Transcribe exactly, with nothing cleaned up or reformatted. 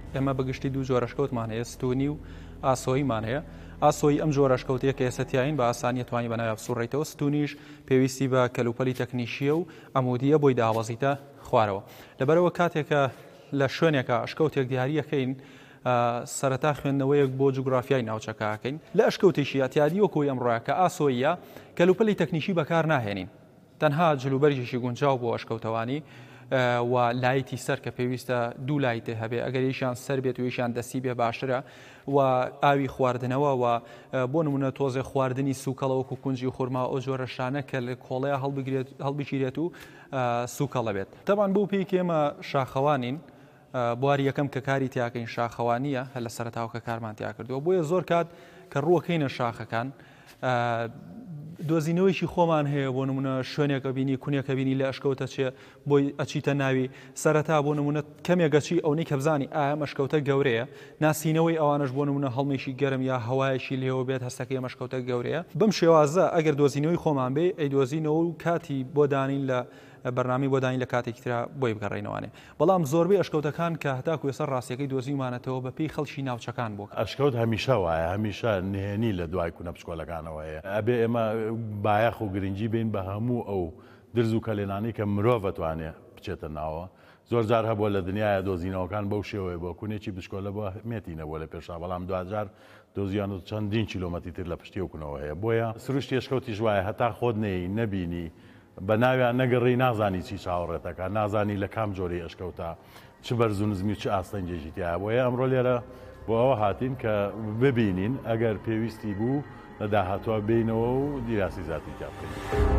ئێمە بەگشتی دوو جۆرە شکەوتمان هەیە، ستونی و ئاسۆیمان هەیە. ئاسۆی ئەم جۆرە شکەوتەیە کە ئێستاین بە ئاسانی توانی بەناوی بسوڕێتەوە، ستونیش پێویستی بە کەلوپەلی تەکنیشیە و ئەمودیە بۆی داوەزیتە خوارەوە. لەبەرەوە کاتێکە لە شوێنێکە ئەشکەوتێک دیاریەکەین سەرەتا خوێندنەوەیەک بۆ جوگرافیای ناوچەکەکەین، لە ئەشکەوتێکی ئەتیادی وەکوی ئەمڕۆیە کە ئاسۆیە کەلوپەلی تەکنیشی بەکار ناهێنین، تەنها جلوبەرجێکی گونجاو بۆ ئەشکەوتەوانی و لایتی سەر کە پێویستە دوو لایتێ هەبێ، ئەگەر یەکیان سەر بێت و یەکیان دەستی بێ باشترە، و ئاوی خواردنەوە و بۆ نمونە تۆزێ خواردنی سووکەڵەوەکو کونجی خورما ئەو جۆرە شانە کە لە کۆڵەیە هەڵبگیرێت و سووکەڵە بێت. تەبان بۆ پێی کێمە شاخەوانین، بواری یەکەم کە کاری تیاکەین شاخەوانیە هە لە سەرەتاوە کە کارمان تیا کردووە، بۆیە زۆر کات کە ڕووەکەینە شاخەکان دۆزینەوەیکی خۆمان هەیە، بۆ نمونە شوێنێکە بینی کونیەکە بینی لە ئەشکەوتە چێ بۆی ئەچیتە ناوی سەرەتا، بۆ نمونە کەمێکەچی ئەوەی کە بزانی ئایا مەشکەوتە گەورەیە، ناسینەوەی ئەوانش بۆ نمونە هەڵمێکی گەرم یا هەوایەکی لێەوە بێت هەستەکەی مەشکەوتە گەورەیە. بەم شێوازە ئەگەر دۆزینەوەی خۆمان بێ ئەی دۆزینەوە و کاتی بۆ دانین لە بەرنامی بۆ دانی لە کاتێکی ترا بۆی بگەڕێنەوەنێ. بەڵام زۆربەی ئەشکەوتەکان کە هەتاکو ێستا ڕاستیەکەی دۆزیمانەتەوە بە پێی خەڵکی ناوچەکان بوو. ئەشکەوت هەمیشە وایە، هەمیشە نهێنی لە دوای کوونە پشکۆلەکانەوەیە. ئەبێ ئێمە بایەخ و گرنگی بین بە هەموو ئەو درز و کەلێنانی کە مرۆڤ دەتوانێت بچێتە ناوە. زۆر جار هەبووە لە دنیاە دۆزینەوەکان بەو شێوەیە بۆ کونێکی بشکۆلە بۆ مێتینەوە لە پێشا، بەڵام دوجار دۆزیان و چەندین کیلۆمەتری تر لە پشتی وکونەوە هەیە. بۆیە سروشتی ئەشکەوتیش وایە هەتا خۆت نەی نەبینی بە ناویان نەگەڕی نازانی چی چاوەڕێتەکە، نازانی لە کام جۆری ئەشکەوتە چ بەرز و نزمی و چ ئاستەنجێکی تایە. بۆیە ئەمڕۆ لێرە بۆ ئەوە هاتین کە ببینین ئەگەر پێویستی بوو لە داهاتوە بینەوە و دیراسی زیاتری بکەین.